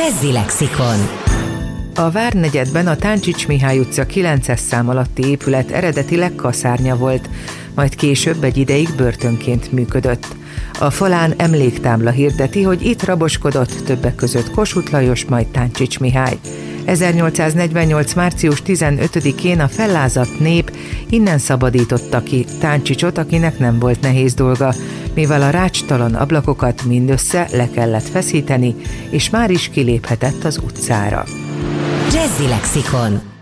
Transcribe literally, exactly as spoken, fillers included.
Jazzy Lexikon. A Várnegyedben a Táncsics Mihály utca kilences szám alatti épület eredetileg kaszárnya volt, majd később egy ideig börtönként működött. A falán emléktábla hirdeti, hogy itt raboskodott többek között Kossuth Lajos, majd Táncsics Mihály. ezernyolcszáznegyvennyolc március tizenötödikén a fellázadt nép innen szabadította ki Táncsicsot, akinek nem volt nehéz dolga, mivel a rácstalan ablakokat mindössze le kellett feszíteni, és már is kiléphetett az utcára. Jazzy Lexikon.